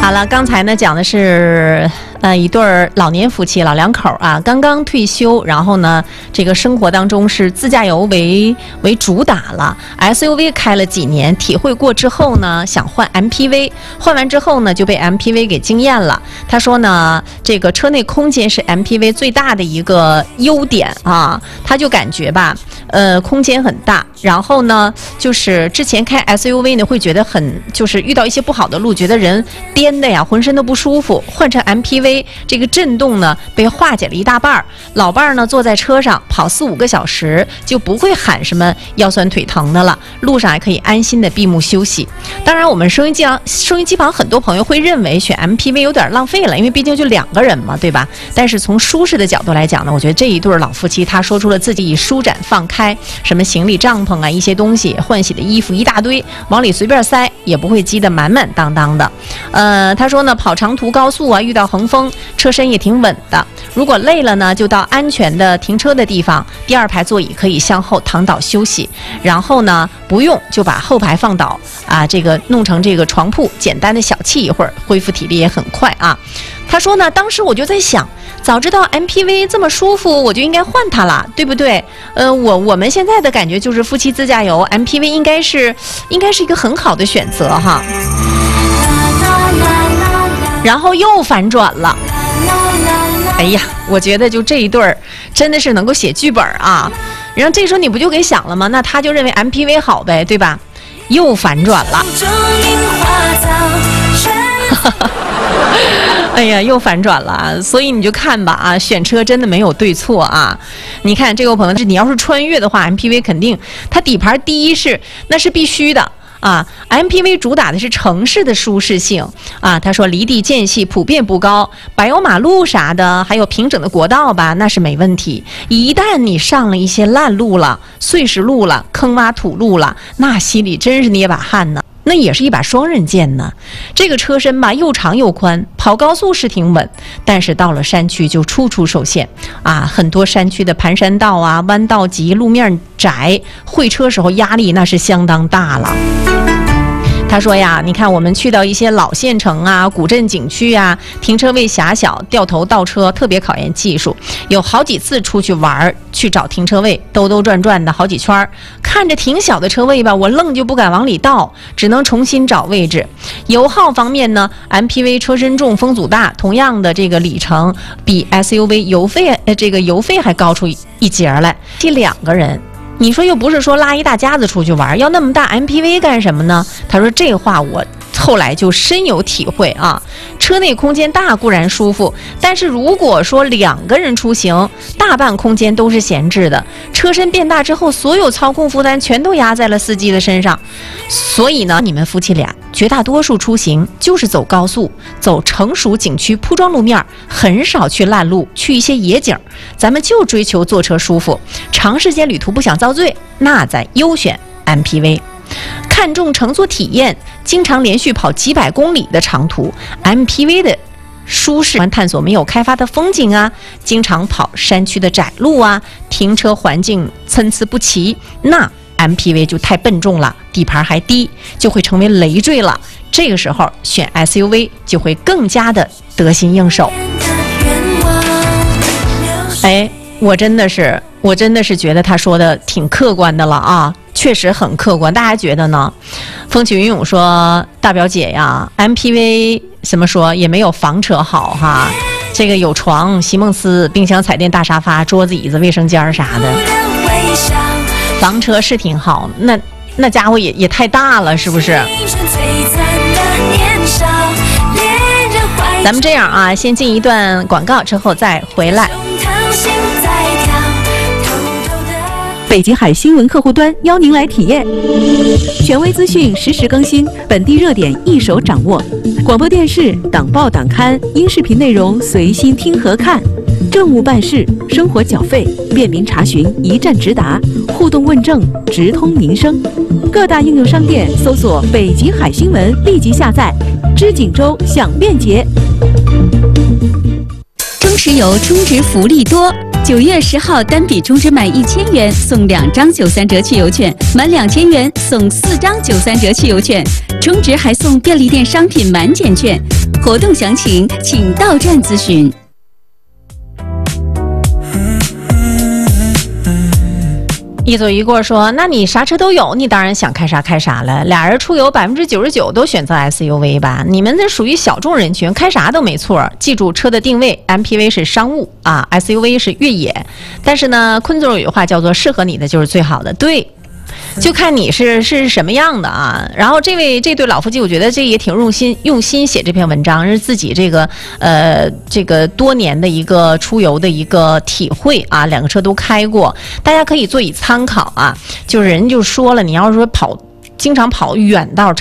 好了，刚才呢讲的是一对老年夫妻，老两口啊，刚刚退休，然后呢这个生活当中是自驾游为主打了 ，SUV 开了几年，体会过之后呢，想换 MPV， 换完之后呢就被 MPV 给惊艳了。他说呢，这个车内空间是 MPV 最大的一个优点啊，他就感觉吧，空间很大，然后呢就是之前开 SUV 呢会觉得就是遇到一些不好的路，觉得人颠的呀，浑身都不舒服。换成 MPV， 这个震动呢被化解了一大半，老伴儿呢坐在车上跑4-5个小时，就不会喊什么腰酸腿疼的了，路上还可以安心的闭目休息。当然，我们收音机旁很多朋友会认为选 MPV 有点浪费了，因为毕竟就2个人嘛，对吧？但是从舒适的角度来讲呢，我觉得这一对老夫妻他说出了自己舒展放开，什么行李帐篷啊，一些东西，换洗的衣服一大堆，往里随便塞，也不会积得满满当当的。他说呢，跑长途高速啊，遇到横风，车身也挺稳的。如果累了呢，就到安全的停车的地方，第2排座椅可以向后躺倒休息。然后呢，不用就把后排放倒啊，这个弄成这个床铺，简单的小憩一会儿，恢复体力也很快啊。他说呢，当时我就在想，早知道 MPV 这么舒服，我就应该换它了，对不对？我们现在的感觉就是夫妻自驾游 ，MPV 应该是一个很好的选择哈。然后又反转了，哎呀，我觉得就这一对儿真的是能够写剧本啊。然后这时候你不就给想了吗？那他就认为 MPV 好呗，对吧？又反转了。哎呀，又反转了，所以你就看吧啊，选车真的没有对错啊。你看这位朋友，你要是穿越的话 ，MPV 肯定它底盘第一那是必须的。啊 ，MPV 主打的是城市的舒适性啊。他说离地间隙普遍不高，柏油马路啥的，还有平整的国道吧，那是没问题。一旦你上了一些烂路了、碎石路了、坑洼土路了，那心里真是捏把汗呢。那也是一把双刃剑呢。这个车身吧，又长又宽，跑高速是挺稳，但是到了山区就处处受限啊。很多山区的盘山道啊、弯道急、路面窄，会车时候压力那是相当大了。他说呀，你看我们去到一些老县城啊、古镇景区啊，停车位狭小，掉头倒车特别考验技术。有好几次出去玩去找停车位，兜兜转转的好几圈，看着挺小的车位吧，我愣就不敢往里倒，只能重新找位置。油耗方面呢 ，MPV 车身重，风阻大，同样的这个里程比 SUV 油费还高出一截来。这2个人。你说又不是说拉一大家子出去玩，要那么大 MPV 干什么呢？他说这话我后来就深有体会啊。车内空间大固然舒服，但是如果说2个人出行，大半空间都是闲置的，车身变大之后，所有操控负担全都压在了司机的身上。所以呢，你们夫妻俩绝大多数出行就是走高速，走成熟景区铺装路面，很少去烂路，去一些野景。咱们就追求坐车舒服，长时间旅途不想遭罪，那咱优选 MPV。看重乘坐体验，经常连续跑几百公里的长途 ，MPV 的舒适探索没有开发的风景啊，经常跑山区的窄路啊，停车环境参差不齐，那 MPV 就太笨重了，底盘还低，就会成为累赘了。这个时候选 SUV 就会更加的得心应手。哎，我真的是觉得他说的挺客观的了啊。确实很客观，大家觉得呢？风起云涌说：“大表姐呀 ，MPV 怎么说也没有房车好哈。这个有床、席梦思、冰箱、彩电、大沙发、桌子、椅子、卫生间啥的，房车是挺好，那家伙也太大了，是不是？”咱们这样啊，先进一段广告，之后再回来。 北极海新闻客户端邀您来体验，权威资讯实时更新，本地热点一手掌握，广播电视、党报党刊、音视频内容随心听和看，政务办事、生活缴费便民查询，一站直达，互动问政，直通民生。各大应用商店搜索北极海新闻，立即下载，知锦州享便捷。 中石油充值福利多， 9月10号单笔充值满1000元送2张93折汽油券，满2000元送4张93折汽油券，充值还送便利店商品满减券。活动详情请到站咨询。 一走一过说，那你啥车都有，你当然想开啥开啥了。俩人出游99%都选择 SUV 吧？你们这属于小众人群，开啥都没错。记住车的定位 ，MPV 是商务啊 ，SUV 是越野。但是呢，坤总有句话叫做“适合你的就是最好的”，对。就看你是什么样的啊。然后这对老夫妻，我觉得这也挺用心写这篇文章，是自己这个多年的一个出游的一个体会啊。2个车都开过，大家可以做以参考啊。就是人就说了，你要是说经常跑远道